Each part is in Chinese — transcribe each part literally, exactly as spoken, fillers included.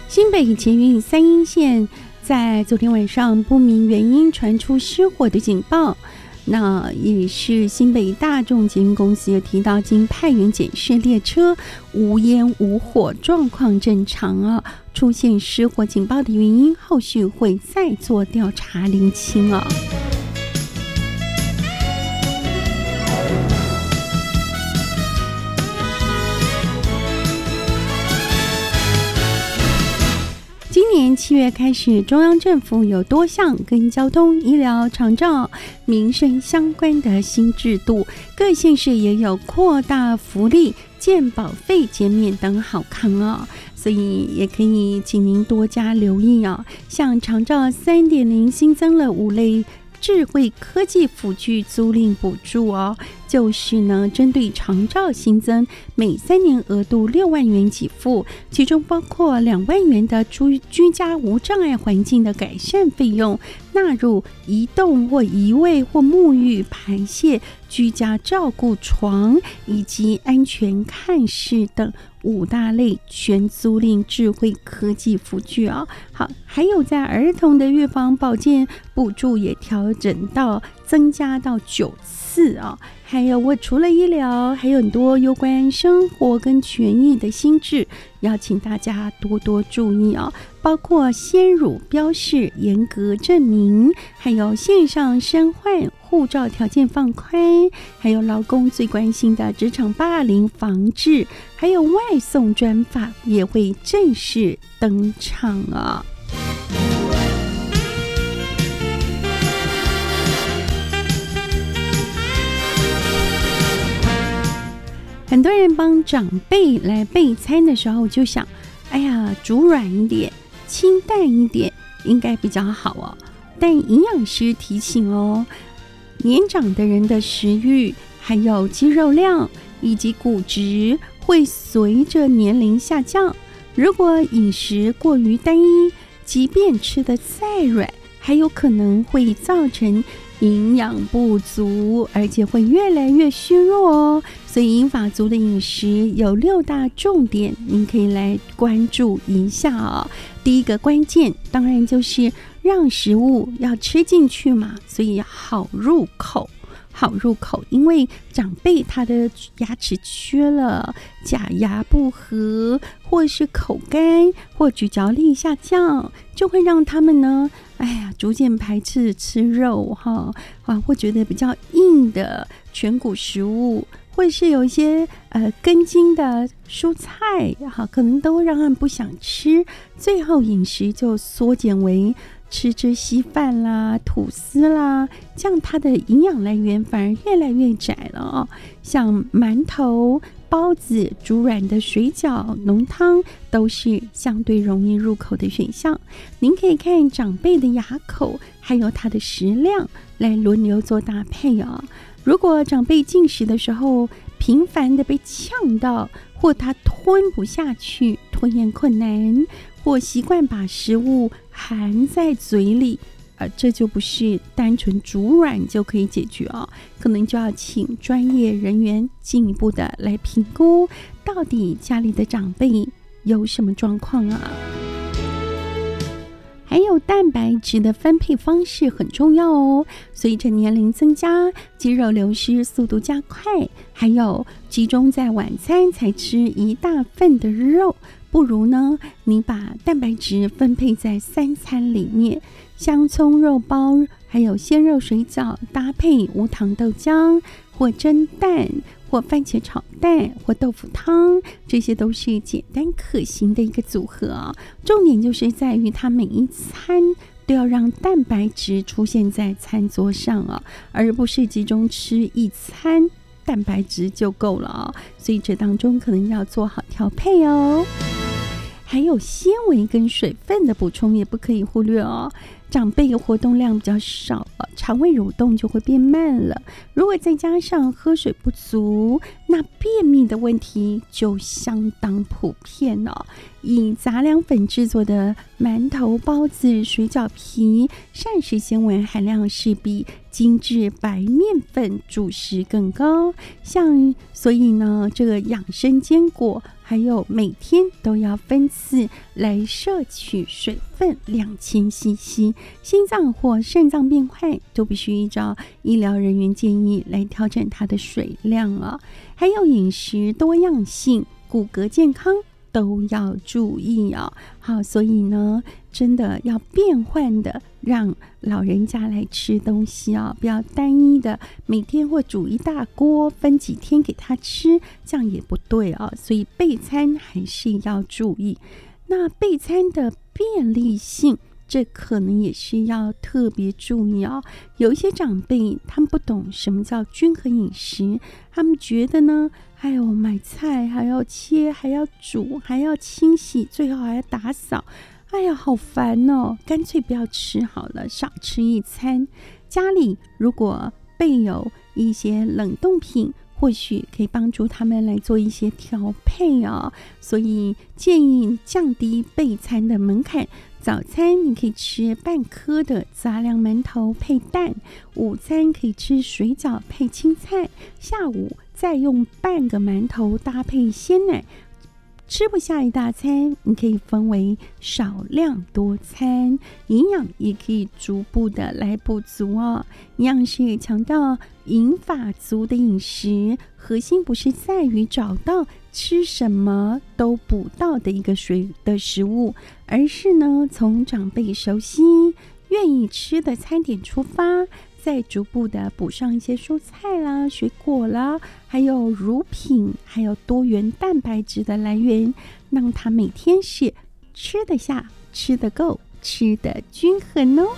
新北捷运三鶯线在昨天晚上不明原因传出失火的警报，那也是新北大众捷运公司有提到，经派员检视列车无烟无火，状况正常啊。出现失火警报的原因，后续会再做调查厘清啊。今年七月开始，中央政府有多项跟交通、医疗、长照、民生相关的新制度，各县市也有扩大福利、健保费减免等好康哦，所以也可以请您多加留意哦。像长照 三点零 新增了五类智慧科技辅具租赁补助哦，就是呢，针对长照新增每三年额度六万元给付，其中包括两万元的居居家无障碍环境的改善费用，纳入移动或移位或沐浴、排泄、居家照顾床以及安全看视等五大类全租赁智慧科技辅具啊。好，还有在儿童的预防保健补助也调整到增加到九次啊。还有我除了医疗，还有很多有关生活跟权益的新制，要请大家多多注意啊，包括鲜乳标示严格证明，还有线上申换护照条件放宽，还有劳工最关心的职场霸凌防治，还有外送专法也会正式登场啊。很多人帮长辈来备餐的时候就想，哎呀，煮软一点，清淡一点应该比较好哦。但营养师提醒哦，年长的人的食欲还有肌肉量以及骨质会随着年龄下降，如果饮食过于单一，即便吃得再软，还有可能会造成营养不足，而且会越来越虚弱哦。所以英法族的饮食有六大重点，您可以来关注一下哦。第一个关键当然就是让食物要吃进去嘛，所以好入口。好入口，因为长辈他的牙齿缺了，假牙不合，或是口干或咀嚼力下降，就会让他们呢，哎呀，逐渐排斥吃肉哈，啊，会觉得比较硬的全谷食物，或是有一些呃根茎的蔬菜哈，可能都让他们不想吃，最后饮食就缩减为吃吃稀饭啦、吐司啦，这样它的营养来源反而越来越窄了哦。像馒头、包子、煮软的水饺、浓汤都是相对容易入口的选项。您可以看长辈的牙口，还有他的食量来轮流做搭配哦。如果长辈进食的时候频繁的被呛到，或他吞不下去，吞咽困难，或习惯把食物含在嘴里，呃，这就不是单纯煮软就可以解决哦，可能就要请专业人员进一步的来评估，到底家里的长辈有什么状况啊。还有蛋白质的分配方式很重要哦，随着年龄增加，肌肉流失速度加快，还有集中在晚餐才吃一大份的肉，不如呢，你把蛋白质分配在三餐里面，香葱肉包还有鲜肉水饺搭配无糖豆浆或蒸蛋或番茄炒蛋或豆腐汤，这些都是简单可行的一个组合啊。重点就是在于它每一餐都要让蛋白质出现在餐桌上啊，而不是集中吃一餐蛋白质就够了啊。所以这当中可能要做好调配哦。还有纤维跟水分的补充也不可以忽略哦。 长辈活动量比较少了，肠胃蠕动就会变慢了。如果再加上喝水不足，那便秘的问题就相当普遍了。以杂粮粉制作的馒头、包子、水饺皮，膳食纤维含量是比精致白面粉主食更高。像所以呢，这个养生坚果还有每天都要分次来摄取水分两千 C C， 心脏或肾脏病患都必须依照医疗人员建议来调整它的水量啊。还有饮食多样性、骨骼健康都要注意啊。好，所以呢，真的要变换的让老人家来吃东西啊，不要单一的每天或煮一大锅分几天给他吃，这样也不对啊。所以备餐还是要注意。那备餐的便利性，这可能也是要特别注意啊。有一些长辈他们不懂什么叫均衡饮食，他们觉得呢，还有买菜还要切还要煮还要清洗，最后还要打扫，哎呀好烦哦，干脆不要吃好了，少吃一餐。家里如果备有一些冷冻品，或许可以帮助他们来做一些调配哦。所以建议降低备餐的门槛。早餐你可以吃半颗的杂粮馒头配蛋，午餐可以吃水饺配青菜，下午再用半个馒头搭配鲜奶。吃不下一大餐，你可以分为少量多餐，营养也可以逐步的来补足哦。营养师也强调，银发族的饮食核心不是在于找到吃什么都补到的一个水的食物，而是呢从长辈熟悉愿意吃的餐点出发，再逐步的补上一些蔬菜啦、水果啦，还有乳品，还有多元蛋白质的来源，让他每天是吃得下、吃得够、吃得均衡哦。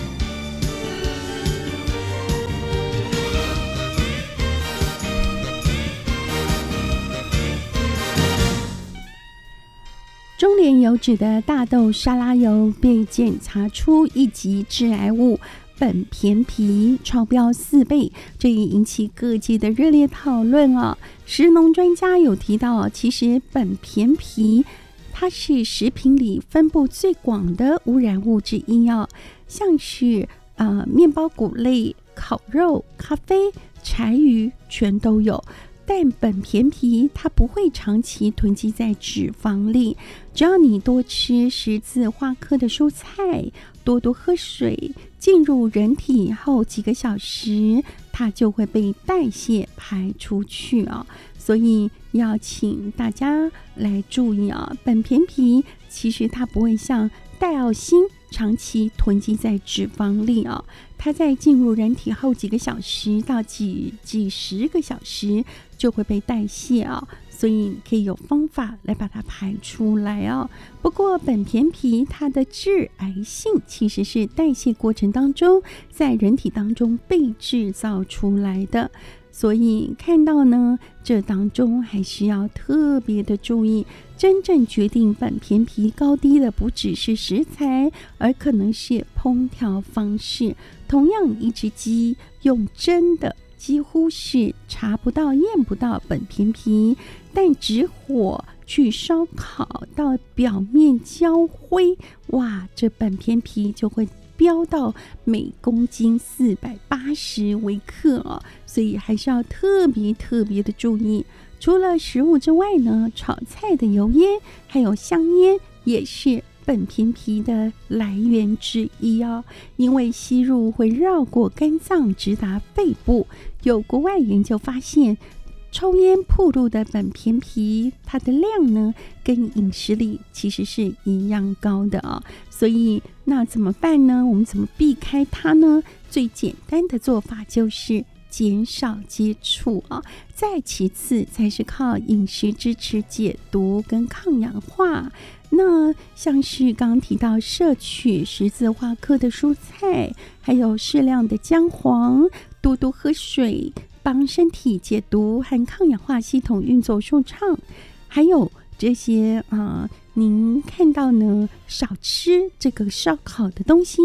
中联油脂的大豆沙拉油被检查出一级致癌物苯醃醅超标四倍，这也引起各界的热烈讨论啊。食农专家有提到，其实苯醃醅它是食品里分布最广的污染物之一啊，像是呃面包、谷类、烤肉、咖啡、柴鱼全都有。但苯醃醅它不会长期囤积在脂肪里，只要你多吃十字花科的蔬菜，多多喝水，进入人体后几个小时，它就会被代谢排出去啊。所以要请大家来注意啊，苯醃醅其实它不会像戴奥辛长期囤积在脂肪里啊，它在进入人体后几个小时到几几十个小时就会被代谢啊，所以可以有方法来把它排出来啊。不过苯醃醅它的致癌性其实是代谢过程当中在人体当中被制造出来的，所以看到呢，这当中还是要特别的注意。真正决定苯醃醅高低的不只是食材，而可能是烹调方式。同样一只鸡用蒸的几乎是查不到验不到苯醃醅，但直火去烧烤到表面焦灰，哇，这苯醃醅就会飙到每公斤四百八十微克哦，所以还是要特别特别的注意。除了食物之外呢，炒菜的油烟还有香烟也是苯醃醅的来源之一哦，因为吸入会绕过肝脏直达肺部。有国外研究发现，抽烟暴露的苯醃醅它的量呢，跟饮食里其实是一样高的啊、哦。所以那怎么办呢？我们怎么避开它呢？最简单的做法就是减少接触啊，再其次才是靠饮食支持解毒跟抗氧化。那像是刚刚提到摄取十字花科的蔬菜，还有适量的姜黄，多多喝水，帮身体解毒和抗氧化系统运作顺畅。还有这些啊、呃，您看到呢，少吃这个烧烤的东西，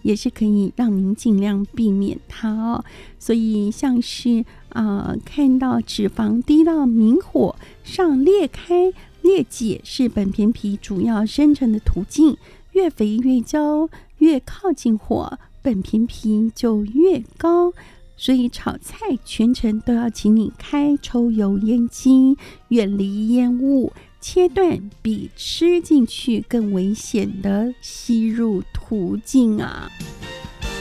也是可以让您尽量避免它哦。所以像是呃看到脂肪低到明火上裂开，裂解是本片皮主要生成的途径，越肥越焦，越靠近火，本片皮就越高。所以炒菜全程都要请你开抽油烟机，远离烟雾，切断比吃进去更危险的吸入途径啊。